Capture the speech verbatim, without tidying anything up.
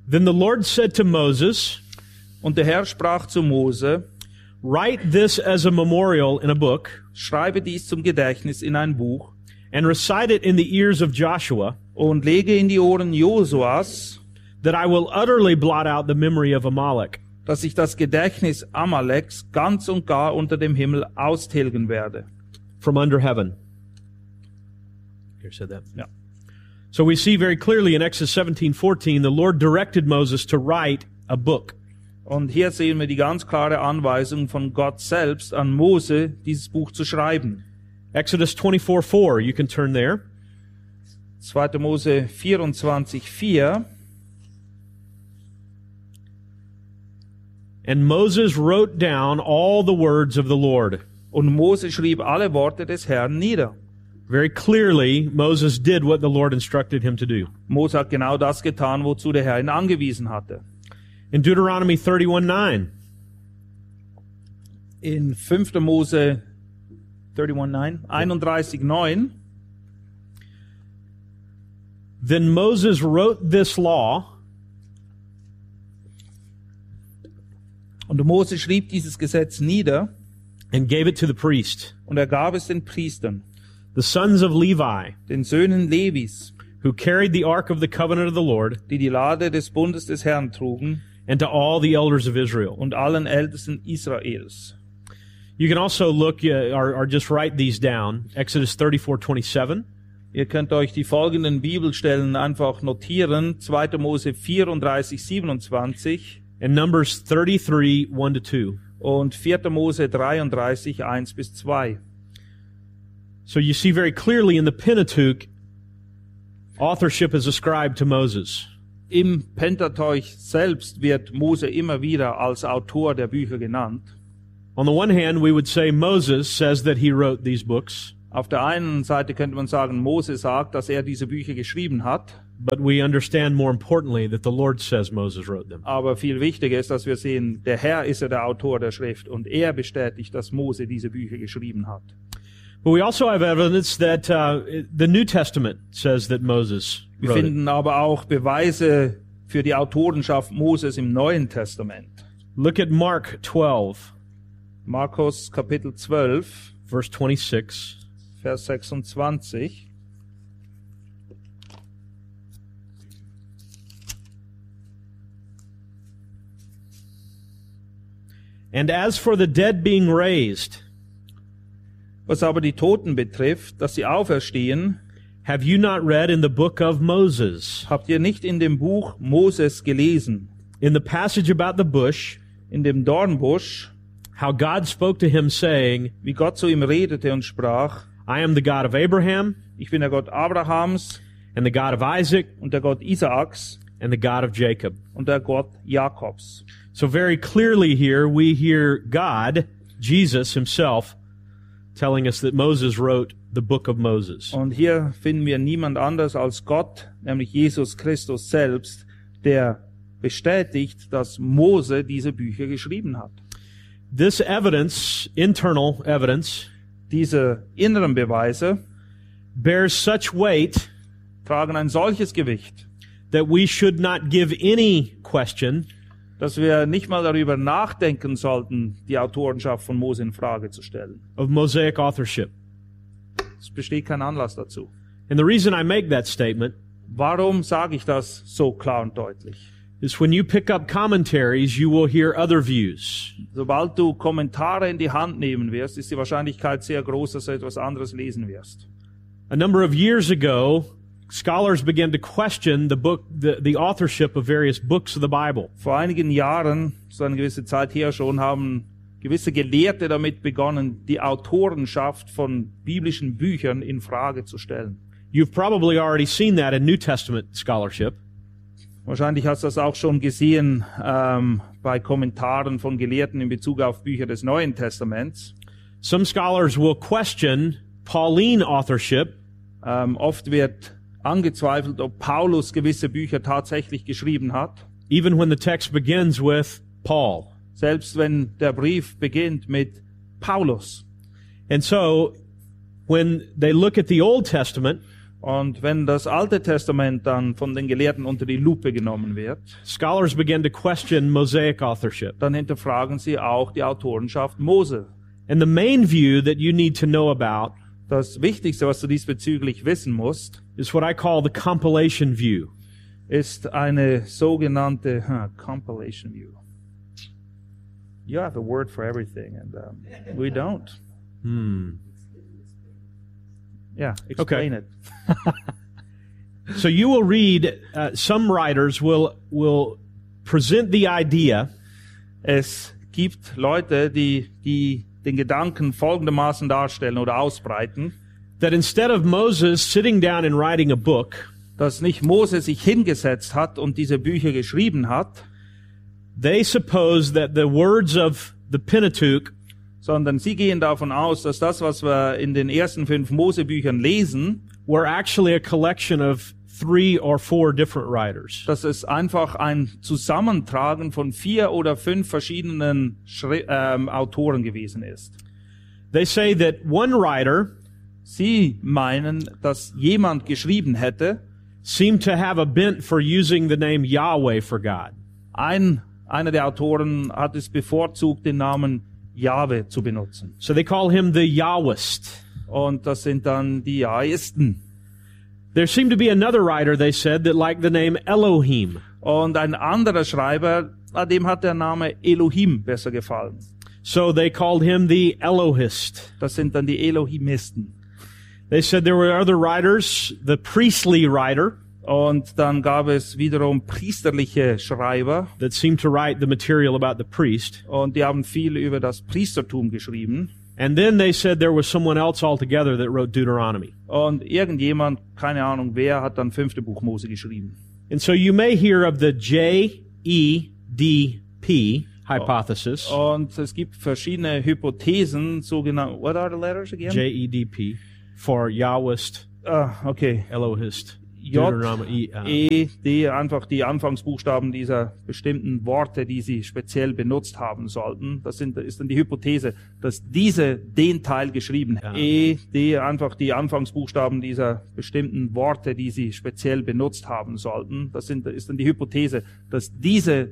Then the Lord said to Moses, Und der Herr sprach zu Mose, write this as a memorial in a book, schreibe dies zum Gedächtnis in ein Buch and recite it in the ears of Joshua, und lege in die Ohren Josuas, that I will utterly blot out the memory of Amalek. dass ich das Gedächtnis Amaleks ganz und gar unter dem Himmel austilgen werde. From under heaven. Here said that. Ja. So we see very clearly in Exodus seventeen fourteen, the Lord directed Moses to write a book. Und hier sehen wir die ganz klare Anweisung von Gott selbst an Mose, dieses Buch zu schreiben. Exodus twenty-four four, you can turn there. zweiter Mose vierundzwanzig vier. And Moses wrote down all the words of the Lord. Und Mose schrieb alle Worte des Herrn nieder. Very clearly, Moses did what the Lord instructed him to do. Mose hat genau das getan, wozu der Herr ihn angewiesen hatte. In Deuteronomy thirty-one nine, In fünfter Mose einunddreißig neun, einunddreißig neun. then Moses wrote this law Und Mose schrieb dieses Gesetz nieder and gave it to the priest, und er gab es den Priestern, the sons of Levi, den Söhnen Levis, who carried the ark of the covenant of the Lord, die die Lade des Bundes des Herrn trugen, and to all the elders of Israel. und allen Ältesten Israels. You can also look uh, or, or just write these down. Exodus thirty-four twenty-seven, Ihr könnt euch die folgenden Bibelstellen einfach notieren. zweiter Mose vierunddreißig siebenundzwanzig and Numbers thirty-three one to two. und vierter Mose dreiunddreißig eins bis zwei. So you see very clearly in the Pentateuch, authorship is ascribed to Moses. Im Pentateuch selbst wird Mose immer wieder als Autor der Bücher genannt. On the one hand, we would say Moses says that he wrote these books, Auf der einen Seite könnte man sagen, Mose sagt, dass er diese Bücher geschrieben hat. but we understand more importantly that the Lord says Moses wrote them. Aber viel wichtiger ist, dass wir sehen, der Herr ist ja der Autor der Schrift und er bestätigt, dass Mose diese Bücher geschrieben hat. But we also have evidence that uh, the New Testament says that Moses Wir wrote it. finden aber auch Beweise für die Autorenschaft Moses im Neuen Testament. Look at Mark twelve, Markus Kapitel zwölf, verse twenty-six. Vers sechsundzwanzig. And as for the dead being raised, Was aber die Toten betrifft, dass sie auferstehen, have you not read in the book of Moses, habt ihr nicht in dem Buch Moses gelesen, in the passage about the bush, in dem Dornbusch, how God spoke to him saying, wie Gott zu ihm redete und sprach, I am the God of Abraham, ich bin der Gott Abrahams and the God of Isaac, und der Gott Isaaks and the God of Jacob. und der Gott Jakobs. So very clearly here we hear God, Jesus himself, telling us that Moses wrote the book of Moses. Und hier finden wir niemand anders als Gott, nämlich Jesus Christus selbst, der bestätigt, dass Mose diese Bücher geschrieben hat. This evidence, internal evidence, Diese inneren Beweise bears such weight tragen ein solches Gewicht, that we should not give any question dass wir nicht mal darüber nachdenken sollten, die Autorenschaft von Mose in Frage zu stellen. of Mosaic authorship. Es besteht kein Anlass dazu. And the reason I make that statement Warum sage ich das so klar und deutlich? is when you pick up commentaries, you will hear other views. Sobald du Kommentare in die Hand nehmen wirst, ist die Wahrscheinlichkeit sehr groß, dass du etwas anderes lesen wirst. A number of years ago, scholars began to question the book, the, the authorship of various books of the Bible. Vor einigen Jahren, so eine gewisse Zeit her schon, haben gewisse Gelehrte damit begonnen, die Autorenschaft von biblischen Büchern in Frage zu stellen. You've probably already seen that in New Testament scholarship. Wahrscheinlich hast du das auch schon gesehen ähm, bei Kommentaren von Gelehrten in Bezug auf Bücher des Neuen Testaments. Some scholars will question Pauline authorship, Ähm, oft wird angezweifelt, ob Paulus gewisse Bücher tatsächlich geschrieben hat, even when the text begins with Paul. selbst wenn der Brief beginnt mit Paulus. And so, when they look at the Old Testament, Und wenn das Alte Testament dann von den Gelehrten unter die Lupe genommen wird, scholars began to question Mosaic authorship. dann hinterfragen sie auch die Autorenschaft Mose. And the main view that you need to know about Das Wichtigste, was du diesbezüglich wissen musst, is what I call the compilation view. ist eine sogenannte huh, compilation view. You have a word for everything, and um, we don't. Hmm. Yeah, explain Okay. it. So you will read, uh, some writers will, will present the idea Es gibt Leute, die, die den Gedanken folgendermaßen darstellen oder ausbreiten, that instead of Moses sitting down and writing a book, dass nicht Mose sich hingesetzt hat und diese Bücher geschrieben hat, they suppose that the words of the Pentateuch sondern sie gehen davon aus, dass das, was wir in den ersten fünf Mosebüchern lesen, were actually a collection of three or four different writers. dass es einfach ein Zusammentragen von vier oder fünf verschiedenen Schri ähm, Autoren gewesen ist. They say that one writer Sie meinen, dass jemand geschrieben hätte, seemed to have a bent for using the name Yahweh for God. ein, einer der Autoren hat es bevorzugt, den Namen Jahwe zu benutzen. So they call him the Yahwist. Und das sind dann die Jahwisten. There seemed to be another writer, they said, that liked the name Elohim. Und ein anderer Schreiber, dem hat der Name Elohim besser gefallen. So they called him the Elohist. Das sind dann die Elohimisten. They said there were other writers, the priestly writer, Und dann gab es wiederum priesterliche Schreiber. that seemed to write the material about the priest. Und die haben viel über das Priestertum geschrieben. And then they said there was someone else altogether that wrote Deuteronomy. Und irgendjemand, keine Ahnung wer, hat dann fünfte Buch Mose geschrieben. And so you may hear of the J E D P hypothesis. Und es gibt verschiedene Hypothesen, sogenannte, what are the letters again? J E D P for Yahwist, Ah, okay. Elohist, J, Deuteronomy. Uh, E, D, einfach die Anfangsbuchstaben dieser bestimmten Worte, die sie speziell benutzt haben sollten. Das sind, ist dann die Hypothese, dass diese den Teil geschrieben haben. Ja. E, D, einfach die Anfangsbuchstaben dieser bestimmten Worte, die sie speziell benutzt haben sollten. Das sind, ist dann die Hypothese, dass diese